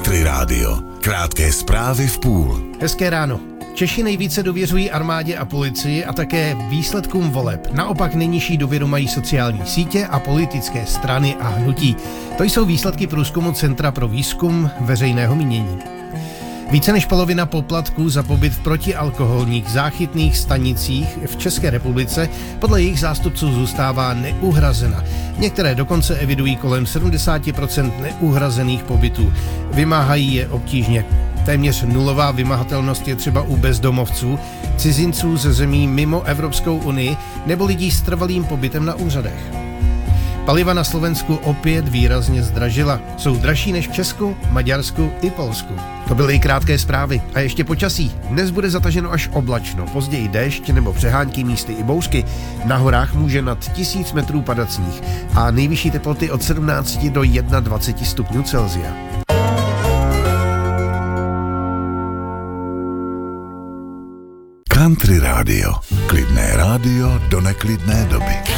Country Rádio. Krátké zprávy v půl. Hezké ráno. Češi nejvíce důvěřují armádě a policii a také výsledkům voleb. Naopak nejnižší důvěru mají sociální sítě a politické strany a hnutí. To jsou výsledky průzkumu Centra pro výzkum veřejného mínění. Více než polovina poplatků za pobyt v protialkoholních záchytných stanicích v České republice podle jejich zástupců zůstává neuhrazena. Některé dokonce evidují kolem 70% neuhrazených pobytů. Vymáhají je obtížně. Téměř nulová vymahatelnost je třeba u bezdomovců, cizinců ze zemí mimo Evropskou unii nebo lidí s trvalým pobytem na úřadech. Paliva na Slovensku opět výrazně zdražila. Jsou dražší než v Česku, Maďarsku i Polsku. To byly krátké zprávy. A ještě počasí. Dnes bude zataženo až oblačno, později déšť nebo přehánky, místy i bouřky. Na horách může nad 1000 metrů padat sníh a nejvyšší teploty od 17 do 21 stupňů Celsia. Country Rádio. Klidné rádio do neklidné doby.